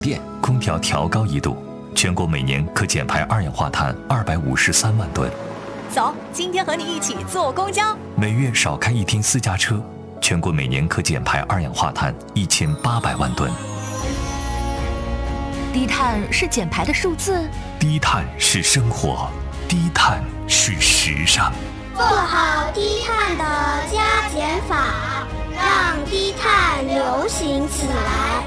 电空调调高1度，全国每年可减排二氧化碳253万吨。 走，今天和你一起坐公交。 每月少开1天私家车，全国每年可减排二氧化碳1800万吨。 低碳是减排的数字， 低碳是生活，低碳是时尚。 做好低碳的加减法，让低碳流行起来。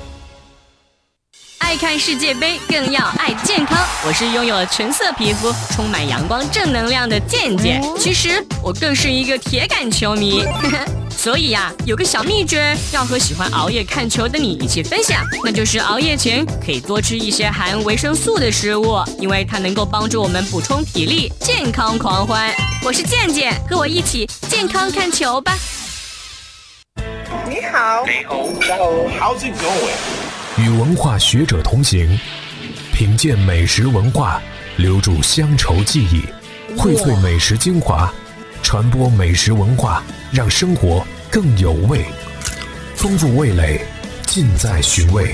爱看世界杯，更要爱健康。我是拥有纯色皮肤、充满阳光正能量的健健。其实我更是一个铁杆球迷，所以呀，有个小秘诀要和喜欢熬夜看球的你一起分享，那就是熬夜前可以多吃一些含维生素的食物，因为它能够帮助我们补充体力，健康狂欢。我是健健，和我一起健康看球吧。 你好， 你好 ，How's it going？ 与文化学者同行，品鉴美食文化，留住乡愁记忆，荟萃美食精华，传播美食文化，让生活更有味，丰富味蕾，尽在寻味。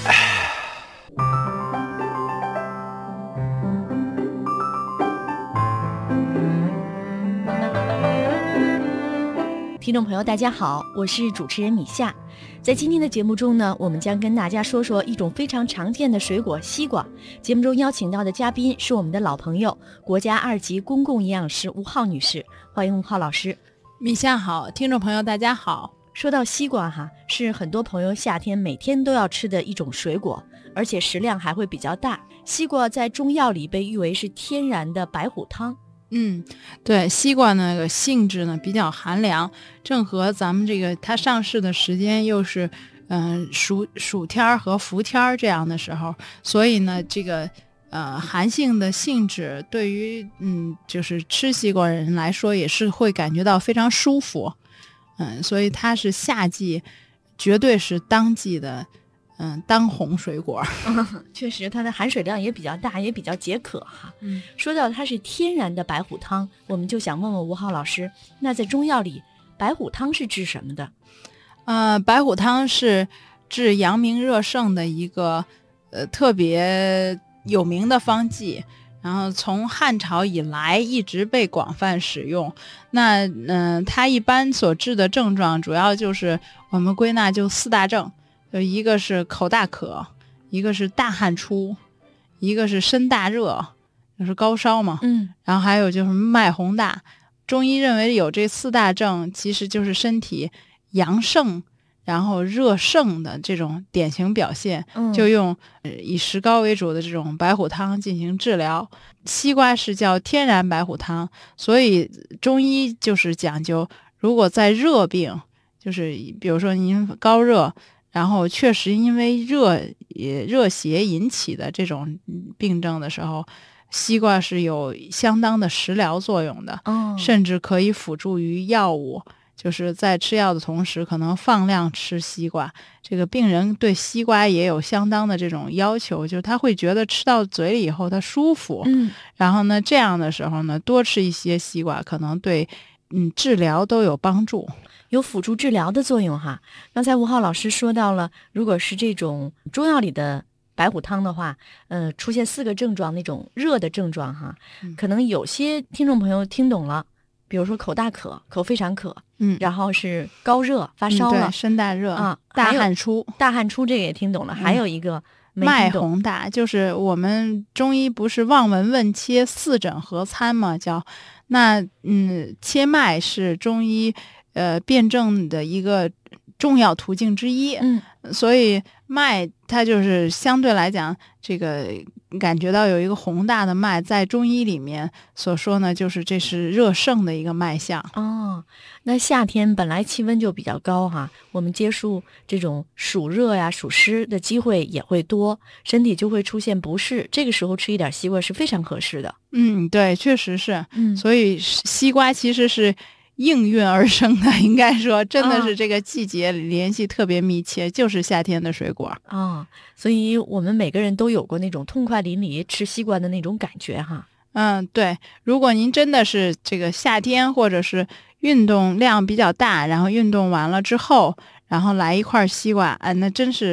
听众朋友大家好，我是主持人米夏。在今天的节目中呢，我们将跟大家说说一种非常常见的水果西瓜。节目中邀请到的嘉宾是我们的老朋友，国家2级公共营养师吴浩女士，欢迎吴浩老师。 米夏好，听众朋友大家好。 说到西瓜哈，是很多朋友夏天每天都要吃的一种水果，而且食量还会比较大。西瓜在中药里被誉为是天然的白虎汤。 对，西瓜那个性质呢比较寒凉，正和咱们这个它上市的时间又是暑天和伏天这样的时候，所以呢这个寒性的性质对于就是吃西瓜人来说也是会感觉到非常舒服，所以它是夏季绝对是当季的当红水果。 确实它的含水量也比较大，也比较解渴哈。说到它是天然的白虎汤，我们就想问问吴浩老师，那在中药里白虎汤是治什么的？ 白虎汤是治阳明热盛的一个特别有名的方剂，然后从汉朝以来一直被广泛使用。那它一般所治的症状主要就是我们归纳就4大症，就一个是口大渴，一个是大汗出，一个是身大热，就是高烧嘛，然后还有就是脉洪大。中医认为有这4大症其实就是身体阳盛然后热盛的这种典型表现，就用以石膏为主的这种白虎汤进行治疗。西瓜是叫天然白虎汤，所以中医就是讲究，如果在热病，就是比如说您高热，然后确实因为热邪引起的这种病症的时候，西瓜是有相当的食疗作用的，甚至可以辅助于药物，就是在吃药的同时可能放量吃西瓜。这个病人对西瓜也有相当的这种要求，就是他会觉得吃到嘴里以后他舒服，然后呢这样的时候呢多吃一些西瓜可能对治疗都有帮助， 有辅助治疗的作用哈。刚才吴浩老师说到了，如果是这种中药里的白虎汤的话，出现4个症状，那种热的症状哈，可能有些听众朋友听懂了，比如说口大渴，口非常渴，然后是高热发烧了， 对，身大热啊，大汗出， 这个也听懂了，还有一个脉洪大，就是我们中医不是望闻问切4诊合参吗？叫那切脉是中医辩证的一个重要途径之一，所以脉它就是相对来讲，这个感觉到有一个宏大的脉，在中医里面所说呢，就是这是热盛的一个脉象。 那夏天本来气温就比较高哈，我们接触这种暑热呀、暑湿的机会也会多，身体就会出现不适，这个时候吃一点西瓜是非常合适的。 对，确实是。所以西瓜其实是应运而生的，应该说真的是这个季节联系特别密切，就是夏天的水果。 所以我们每个人都有过那种痛快淋漓吃西瓜的那种感觉哈。 对，如果您真的是这个夏天或者是运动量比较大，然后运动完了之后，然后来一块西瓜，那真是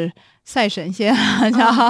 赛神仙叫